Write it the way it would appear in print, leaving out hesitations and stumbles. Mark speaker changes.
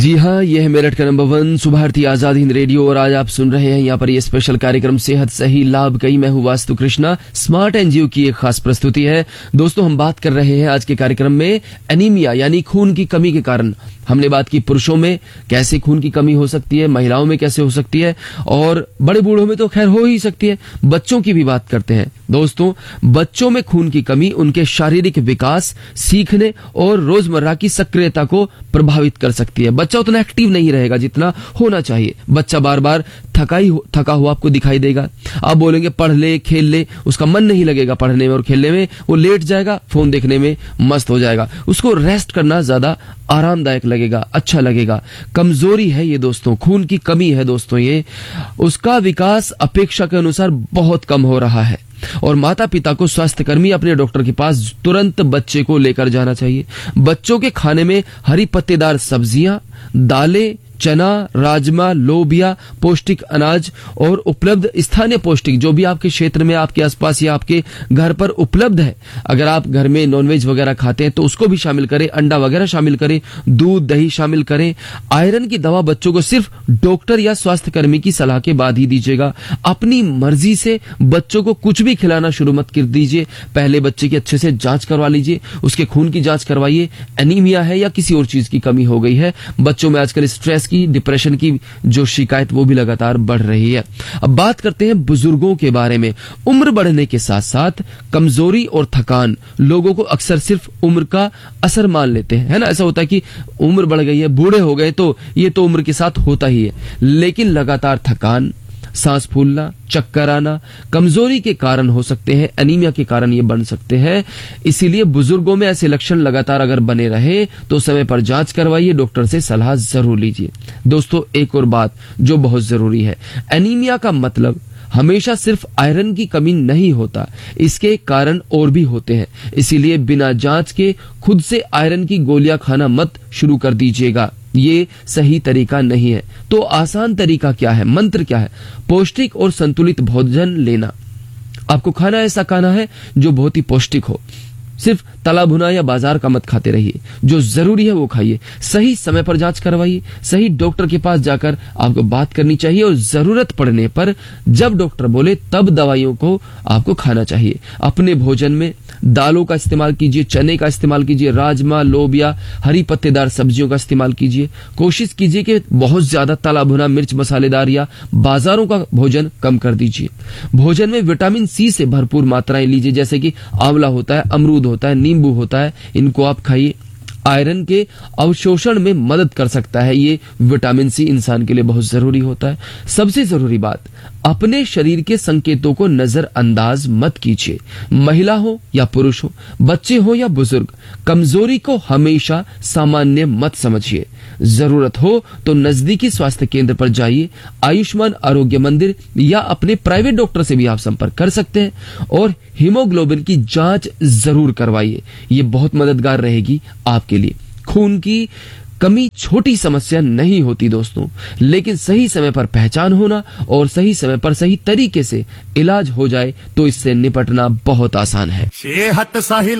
Speaker 1: जी हाँ, यह है मेरठ का नंबर 1 सुभारती आजाद हिंद रेडियो और आज आप सुन रहे हैं यहाँ पर ये स्पेशल कार्यक्रम सेहत सही लाभ कई। मैं हूँ वास्तु कृष्णा। स्मार्ट एनजीओ की एक खास प्रस्तुति है। दोस्तों, हम बात कर रहे हैं आज के कार्यक्रम में एनीमिया यानी खून की कमी के कारण। हमने बात की पुरुषों में कैसे खून की कमी हो सकती है, महिलाओं में कैसे हो सकती है और बड़े बूढ़ों में तो खैर हो ही सकती है। बच्चों की भी बात करते हैं। दोस्तों, बच्चों में खून की कमी उनके शारीरिक विकास, सीखने और रोजमर्रा की सक्रियता को प्रभावित कर सकती है। बच्चा उतना एक्टिव नहीं रहेगा जितना होना चाहिए। बच्चा बार बार थका हुआ आपको दिखाई देगा। आप बोलेंगे पढ़ ले, खेल ले, उसका मन नहीं लगेगा पढ़ने में और खेलने में। वो लेट जाएगा, फोन देखने में मस्त हो जाएगा। उसको रेस्ट करना ज्यादा आरामदायक लगेगा, अच्छा लगेगा। कमजोरी है ये दोस्तों, खून की कमी है दोस्तों ये। उसका विकास अपेक्षा के अनुसार बहुत कम हो रहा है और माता पिता को स्वास्थ्यकर्मी अपने डॉक्टर के पास तुरंत बच्चे को लेकर जाना चाहिए। बच्चों के खाने में हरी पत्तेदार सब्जियां, दालें, चना, राजमा, लोबिया, पौष्टिक अनाज और उपलब्ध स्थानीय पौष्टिक जो भी आपके क्षेत्र में, आपके आसपास या आपके घर पर उपलब्ध है। अगर आप घर में नॉनवेज वगैरह खाते हैं तो उसको भी शामिल करें, अंडा वगैरह शामिल करें, दूध दही शामिल करें। आयरन की दवा बच्चों को सिर्फ डॉक्टर या स्वास्थ्यकर्मी की सलाह के बाद ही दीजिएगा। अपनी मर्जी से बच्चों को कुछ भी खिलाना शुरू मत कर दीजिए। पहले बच्चे की अच्छे से जांच करवा लीजिए, उसके खून की जांच करवाइए। एनीमिया है या किसी और चीज की कमी हो गई है। बच्चों में आजकल स्ट्रेस की, डिप्रेशन की जो शिकायत वो भी लगातार बढ़ रही है। अब बात करते हैं बुजुर्गों के बारे में। उम्र बढ़ने के साथ साथ कमजोरी और थकान लोगों को अक्सर सिर्फ उम्र का असर मान लेते हैं, है ना। ऐसा होता है कि उम्र बढ़ गई है, बूढ़े हो गए तो ये तो उम्र के साथ होता ही है। लेकिन लगातार थकान, सांस फूलना, चक्कर आना कमजोरी के कारण हो सकते हैं, एनीमिया के कारण ये बन सकते हैं। इसीलिए बुजुर्गों में ऐसे लक्षण लगातार अगर बने रहे तो समय पर जांच करवाइए, डॉक्टर से सलाह जरूर लीजिए। दोस्तों, एक और बात जो बहुत जरूरी है, एनीमिया का मतलब हमेशा सिर्फ आयरन की कमी नहीं होता, इसके कारण और भी होते हैं। इसीलिए बिना जांच के खुद से आयरन की गोलियां खाना मत शुरू कर दीजिएगा, ये सही तरीका नहीं है। तो आसान तरीका क्या है, मंत्र क्या है? पौष्टिक और संतुलित भोजन लेना। आपको खाना ऐसा खाना है जो बहुत ही पौष्टिक हो। सिर्फ तला भुना या बाजार का मत खाते रहिए, जो जरूरी है वो खाइए। सही समय पर जांच करवाइए, सही डॉक्टर के पास जाकर आपको बात करनी चाहिए और जरूरत पड़ने पर जब डॉक्टर बोले तब दवाइयों को आपको खाना चाहिए। अपने भोजन में दालों का इस्तेमाल कीजिए, चने का इस्तेमाल कीजिए, राजमा, लोबिया, हरी पत्तेदार सब्जियों का इस्तेमाल कीजिए। कोशिश कीजिए कि बहुत ज्यादा तला भुना, मिर्च मसालेदार या बाजारों का भोजन कम कर दीजिए। भोजन में विटामिन सी से भरपूर मात्राएं लीजिए, जैसे कि आंवला होता है, अमरूद होता है, नींबू होता है, इनको आप खाइए। आयरन के अवशोषण में मदद कर सकता है ये विटामिन सी, इंसान के लिए बहुत जरूरी होता है। सबसे जरूरी बात, अपने शरीर के संकेतों को नजरअंदाज मत कीजिए। महिला हो या पुरुष हो, बच्चे हो या बुजुर्ग, कमजोरी को हमेशा सामान्य मत समझिए। जरूरत हो तो नजदीकी स्वास्थ्य केंद्र पर जाइए। आयुष्मान आरोग्य मंदिर या अपने प्राइवेट डॉक्टर से भी आप संपर्क कर सकते हैं और हीमोग्लोबिन की जांच जरूर करवाइए। ये बहुत मददगार रहेगी आपके लिए। खून की कमी छोटी समस्या नहीं होती दोस्तों, लेकिन सही समय पर पहचान होना और सही समय पर सही तरीके से इलाज हो जाए तो इससे निपटना बहुत आसान है।
Speaker 2: सेहत सही